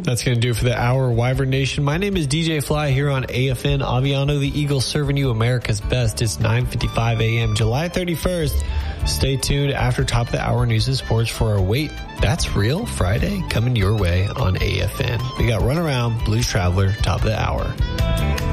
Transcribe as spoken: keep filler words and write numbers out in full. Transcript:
That's going to do it for the hour, Wyvern Nation. My name is D J Fly here on A F N Aviano, the Eagle, serving you America's best. It's nine fifty-five a.m., July thirty-first. Stay tuned after top of the hour news and sports for our Wait, That's Real Friday coming your way on A F N. We got Run Around, Blues Traveler, top of the hour.